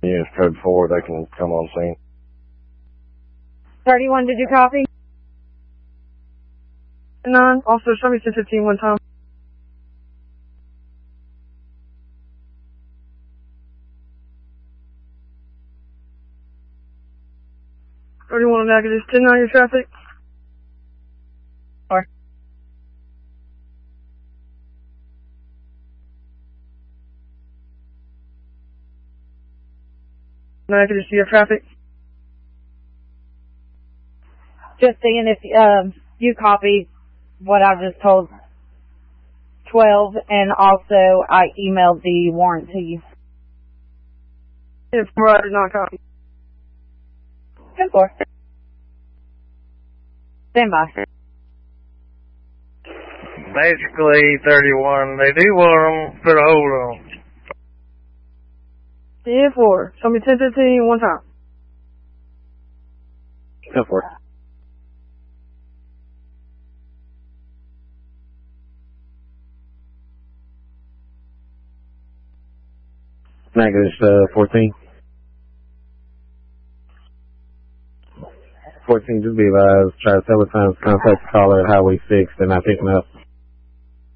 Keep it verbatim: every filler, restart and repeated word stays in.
use code four, they can come on scene. thirty-one, did you copy? None. Also, show me ten fifteen one time. thirty-one negative. ten nine, your traffic. Or. Negative, see your traffic. Just seeing if um, you copied what I just told twelve, and also I emailed the warrant to you. If I did not copy. ten four. Stand by. Basically, thirty-one, they do want them, put a hold on. ten four, show me ten fifteen one time. ten four. Negative, uh, fourteen. fourteen, just be advised, try to tell the times contact the caller at Highway six, they're not picking up.